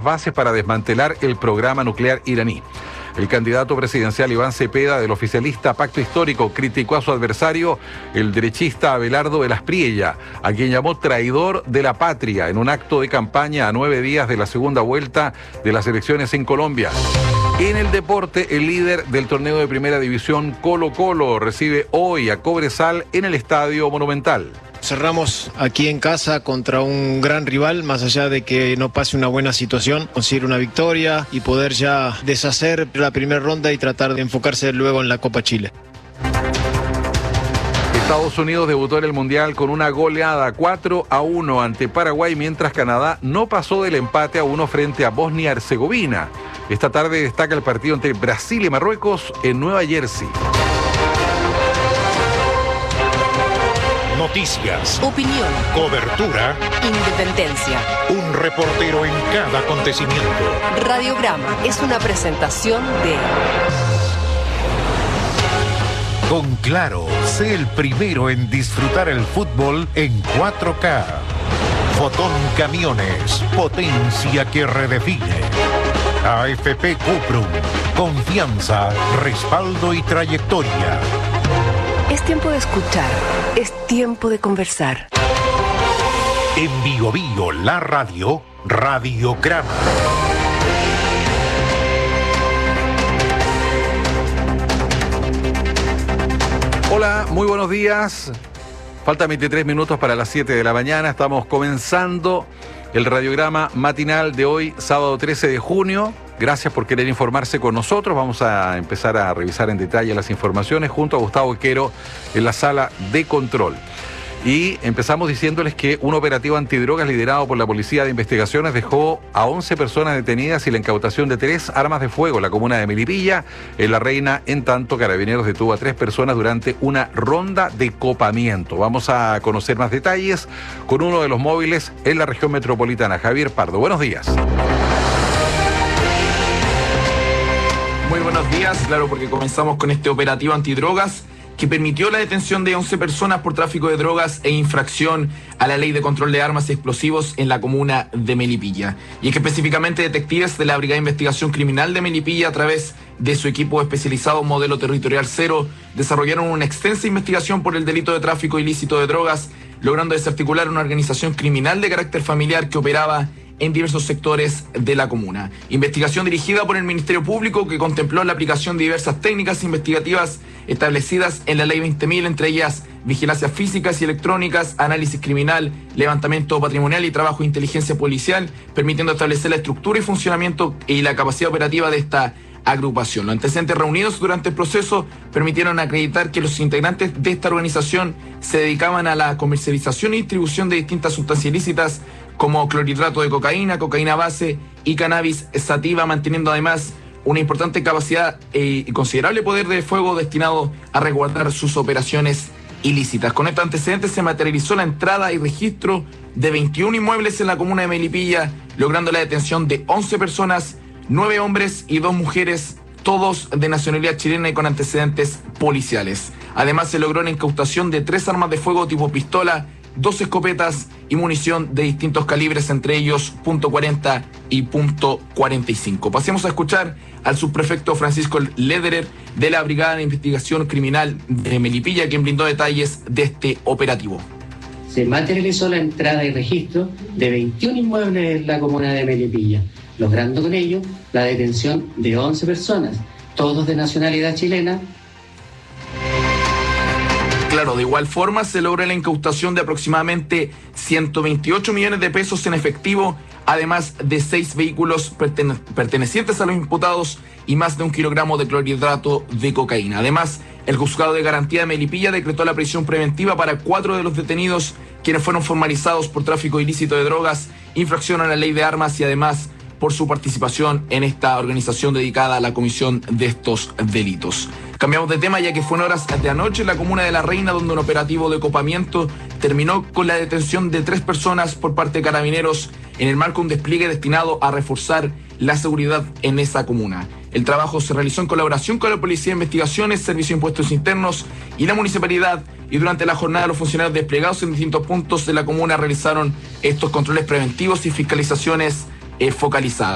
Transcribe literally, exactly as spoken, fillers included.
bases para desmantelar el programa nuclear iraní. El candidato presidencial Iván Cepeda, del oficialista Pacto Histórico, criticó a su adversario, el derechista Abelardo Velas Priella, a quien llamó traidor de la patria en un acto de campaña a nueve días de la segunda vuelta de las elecciones en Colombia. En el deporte, el líder del torneo de Primera División, Colo-Colo, recibe hoy a Cobresal en el Estadio Monumental. Cerramos aquí en casa contra un gran rival, más allá de que no pase una buena situación, conseguir una victoria y poder ya deshacer la primera ronda y tratar de enfocarse luego en la Copa Chile. Estados Unidos debutó en el Mundial con una goleada cuatro a uno ante Paraguay, mientras Canadá no pasó del empate a uno frente a Bosnia-Herzegovina. Esta tarde destaca el partido entre Brasil y Marruecos en Nueva Jersey. Noticias, opinión, cobertura, independencia. Un reportero en cada acontecimiento. Radiograma es una presentación de... Con Claro, sé el primero en disfrutar el fútbol en cuatro K. Fotón Camiones, potencia que redefine. A F P Cuprum, confianza, respaldo y trayectoria. Es tiempo de escuchar, es tiempo de conversar. En Bio Bio, la radio, Radiograma. Hola, muy buenos días. Faltan veintitrés minutos para las siete de la mañana. Estamos comenzando el radiograma matinal de hoy, sábado trece de junio. Gracias por querer informarse con nosotros. Vamos a empezar a revisar en detalle las informaciones junto a Gustavo Quero en la sala de control. Y empezamos diciéndoles que un operativo antidrogas liderado por la Policía de Investigaciones dejó a once personas detenidas y la incautación de tres armas de fuego en la comuna de Melipilla, en La Reina. En tanto, Carabineros detuvo a tres personas durante una ronda de copamiento. Vamos a conocer más detalles con uno de los móviles en la región metropolitana, Javier Pardo. Buenos días. Muy buenos días, claro, porque comenzamos con este operativo antidrogas que permitió la detención de once personas por tráfico de drogas e infracción a la Ley de Control de Armas y Explosivos en la comuna de Melipilla. Y es que específicamente detectives de la Brigada de Investigación Criminal de Melipilla, a través de su equipo especializado Modelo Territorial Cero, desarrollaron una extensa investigación por el delito de tráfico ilícito de drogas, logrando desarticular una organización criminal de carácter familiar que operaba en diversos sectores de la comuna. Investigación dirigida por el Ministerio Público, que contempló la aplicación de diversas técnicas investigativas establecidas en la Ley veinte mil, entre ellas vigilancias físicas y electrónicas, análisis criminal, levantamiento patrimonial y trabajo de inteligencia policial, permitiendo establecer la estructura y funcionamiento y la capacidad operativa de esta agrupación. Los antecedentes reunidos durante el proceso permitieron acreditar que los integrantes de esta organización se dedicaban a la comercialización y distribución de distintas sustancias ilícitas como clorhidrato de cocaína, cocaína base y cannabis sativa, manteniendo además una importante capacidad y eh, considerable poder de fuego destinado a resguardar sus operaciones ilícitas. Con estos antecedentes se materializó la entrada y registro de veintiún inmuebles en la comuna de Melipilla, logrando la detención de once personas, nueve hombres y dos mujeres, todos de nacionalidad chilena y con antecedentes policiales. Además, se logró la incautación de tres armas de fuego tipo pistola, dos escopetas y munición de distintos calibres, entre ellos punto cuarenta y punto cuarenta y cinco. Pasemos a escuchar al subprefecto Francisco Lederer de la Brigada de Investigación Criminal de Melipilla, quien brindó detalles de este operativo. Se materializó la entrada y registro de veintiún inmuebles en la comuna de Melipilla, logrando con ello la detención de once personas, todos de nacionalidad chilena. Claro, de igual forma se logra la incautación de aproximadamente ciento veintiocho millones de pesos en efectivo, además de seis vehículos pertene- pertenecientes a los imputados y más de un kilogramo de clorhidrato de cocaína. Además, el Juzgado de Garantía de Melipilla decretó la prisión preventiva para cuatro de los detenidos, quienes fueron formalizados por tráfico ilícito de drogas, infracción a la ley de armas y además por su participación en esta organización dedicada a la comisión de estos delitos. Cambiamos de tema, ya que fue en horas de anoche en la comuna de La Reina, donde un operativo de copamiento terminó con la detención de tres personas por parte de Carabineros en el marco de un despliegue destinado a reforzar la seguridad en esa comuna. El trabajo se realizó en colaboración con la Policía de Investigaciones, Servicio de Impuestos Internos y la Municipalidad, y durante la jornada los funcionarios desplegados en distintos puntos de la comuna realizaron estos controles preventivos y fiscalizaciones eh, focalizadas.